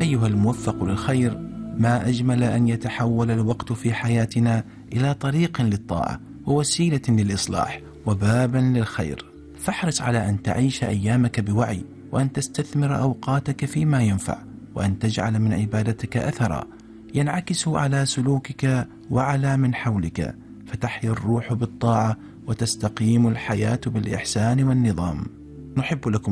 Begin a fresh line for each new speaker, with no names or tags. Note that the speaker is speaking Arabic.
أيها الموفق للخير، ما أجمل أن يتحول الوقت في حياتنا إلى طريق للطاعة ووسيلة للإصلاح وبابا للخير. فاحرص على أن تعيش أيامك بوعي، وأن تستثمر أوقاتك فيما ينفع، وأن تجعل من عبادتك أثرا ينعكس على سلوكك وعلى من حولك، فتحيا الروح بالطاعة وتستقيم الحياة بالإحسان والنظام. نحب لكم